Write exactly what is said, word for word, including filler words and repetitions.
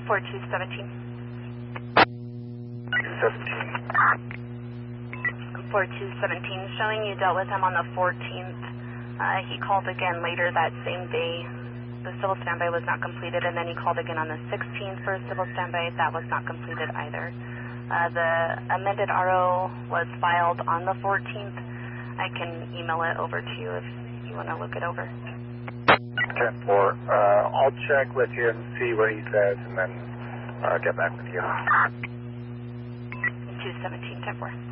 ten four, two seventeen. two seventeen. four two seventeen, showing you dealt with him on the fourteenth. Uh, he called again later that same day. The civil standby was not completed, and then he called again on the sixteenth for a civil standby. That was not completed either. Uh, the amended R O was filed on the fourteenth. I can email it over to you if you want to look it over. ten four. Uh, I'll check with him, see what he says, and then uh, get back with you. two seventeen, ten four.